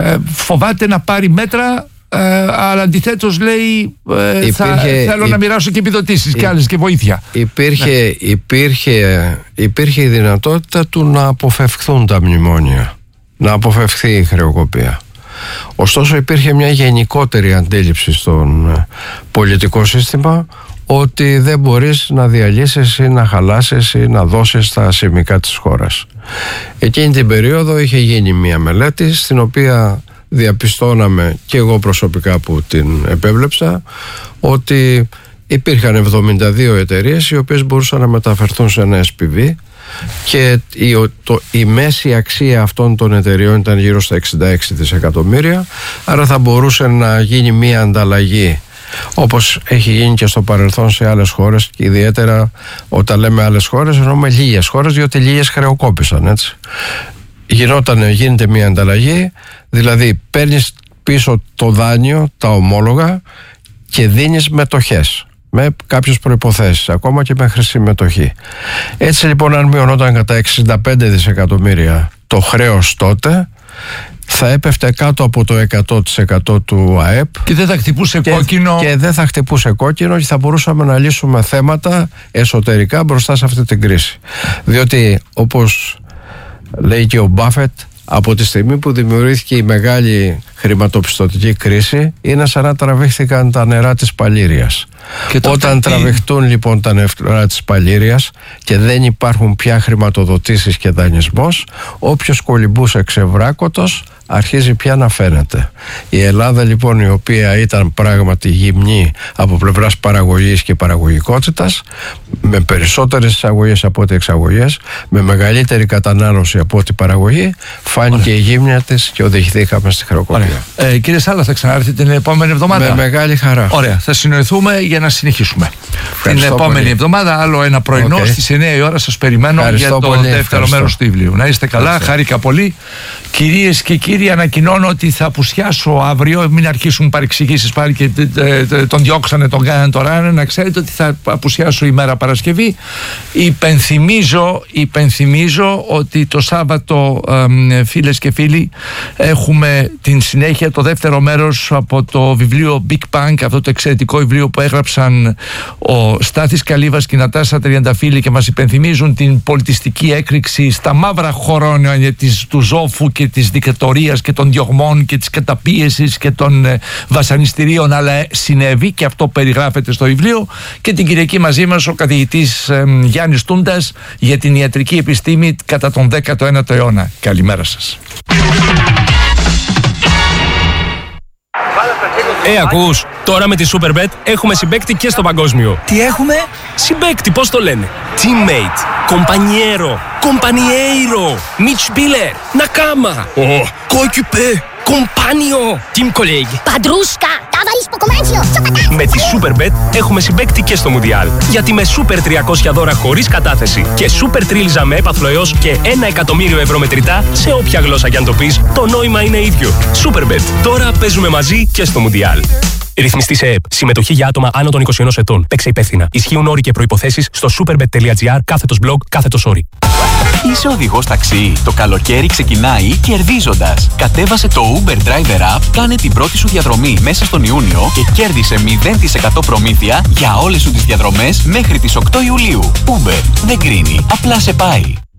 φοβάται να πάρει μέτρα, αλλά αντιθέτως λέει θέλω να μοιράσω και επιδοτήσεις και άλλες και βοήθεια. Υπήρχε η δυνατότητα του να αποφευχθούν τα μνημόνια, να αποφευχθεί η χρεοκοπία. Ωστόσο υπήρχε μια γενικότερη αντίληψη στον πολιτικό σύστημα ότι δεν μπορείς να διαλύσεις ή να χαλάσεις ή να δώσεις τα σημικά της χώρας. Εκείνη την περίοδο είχε γίνει μια μελέτη στην οποία διαπιστώναμε, και εγώ προσωπικά που την επέβλεψα, ότι υπήρχαν 72 εταιρείες οι οποίες μπορούσαν να μεταφερθούν σε ένα SPV και η μέση αξία αυτών των εταιρεών ήταν γύρω στα 66 δισεκατομμύρια, άρα θα μπορούσε να γίνει μια ανταλλαγή, όπως έχει γίνει και στο παρελθόν σε άλλες χώρες, και ιδιαίτερα όταν λέμε άλλες χώρες εννοούμε λίγες χώρες, διότι λίγες χρεοκόπησαν, έτσι. Γίνεται μια ανταλλαγή, δηλαδή παίρνεις πίσω το δάνειο, τα ομόλογα, και δίνεις μετοχές με κάποιες προϋποθέσεις, ακόμα και με χρυσή μετοχή. Έτσι λοιπόν, αν μειωνόταν κατά 65 δισεκατομμύρια το χρέος τότε, θα έπεφτε κάτω από το 100% του ΑΕΠ και δεν θα χτυπούσε κόκκινο. Και δεν θα χτυπούσε κόκκινο και θα μπορούσαμε να λύσουμε θέματα εσωτερικά μπροστά σε αυτή την κρίση. Διότι, όπως λέει και ο Μπάφετ, από τη στιγμή που δημιουργήθηκε η μεγάλη χρηματοπιστωτική κρίση, είναι σαν να τραβήχθηκαν τα νερά της Παλήριας. Όταν τραβηχτούν λοιπόν τα νερά της Παλήριας και δεν υπάρχουν πια χρηματοδοτήσεις και δανεισμός, όποιος κολυμπούσε ξεβράκωτος αρχίζει πια να φαίνεται. Η Ελλάδα λοιπόν, η οποία ήταν πράγματι γυμνή από πλευράς παραγωγής και παραγωγικότητας, με περισσότερες εισαγωγές από ό,τι εξαγωγές, με μεγαλύτερη κατανάλωση από ό,τι παραγωγή, φάνηκε η γύμνια της και οδηγηθήκαμε στη χρεοκοπία. Κύριε Σάλα, θα ξανάρθετε την επόμενη εβδομάδα? Με μεγάλη χαρά. Ωραία, θα συνοηθούμε για να συνεχίσουμε. Την επόμενη εβδομάδα, άλλο ένα πρωινό στις 9 η ώρα. Σας περιμένω για το δεύτερο μέρος του βιβλίου. Να είστε καλά, χάρηκα πολύ. Κυρίες και κύριοι, ανακοινώνω ότι θα απουσιάσω αύριο. Μην αρχίσουν παρεξηγήσεις πάλι και τον διώξανε, τον κάνανε τώρα. Να ξέρετε ότι θα απουσιάσω ημέρα Παρασκευή. Υπενθυμίζω ότι το Σάββατο, φίλες και φίλοι, έχουμε την συνέχεια, το δεύτερο μέρος από το βιβλίο Big Bang, αυτό το εξαιρετικό βιβλίο που έγραψαν ο Στάθης Καλύβας και η Νατάσα Τριανταφύλλη και μας υπενθυμίζουν την πολιτιστική έκρηξη στα μαύρα χρόνια του ζόφου και της δικτατορίας και των διωγμών και της καταπίεσης και των βασανιστήριων, αλλά συνέβη και αυτό περιγράφεται στο βιβλίο. Και την Κυριακή μαζί μας ο καθηγητής Γιάννης Τούντας για την ιατρική επιστήμη κατά τον 19ο αιώνα. Καλημέρα σας. Ακούς, τώρα με τη Superbet έχουμε συμπαίκτη και στο παγκόσμιο. Τι έχουμε? Συμπαίκτη, πώς το λένε? Teammate, compañero, compañeiro, Mitspieler, Nakama, coéquipier, compagno, team colleague, Padrusca, ταβαλίς ποκομάνσιο, σοπατά. Με τη Superbet έχουμε συμπαίκτη και στο Μουντιάλ. Γιατί με Super 300 δώρα χωρίς κατάθεση και Super Τρίλιζα με έπαθλο έως και 1 εκατομμύριο ευρώ μετρητά, σε όποια γλώσσα κι αν το πεις, το νόημα είναι ίδιο. Superbet. Τώρα παίζουμε μαζί και στο Μουντιάλ. Ρυθμιστή σε ΕΕΠ. Συμμετοχή για άτομα άνω των 21 ετών. Παίξε υπεύθυνα. Ισχύουν όροι και προϋποθέσεις στο superbet.gr/blog/sorry. Είσαι οδηγός ταξί? Το καλοκαίρι ξεκινάει κερδίζοντας. Κατέβασε το Uber Driver App, κάνε την πρώτη σου διαδρομή μέσα στον Ιούνιο και κέρδισε 0% προμήθεια για όλες σου τις διαδρομές μέχρι τις 8 Ιουλίου. Uber δεν κρίνει, απλά σε πάει.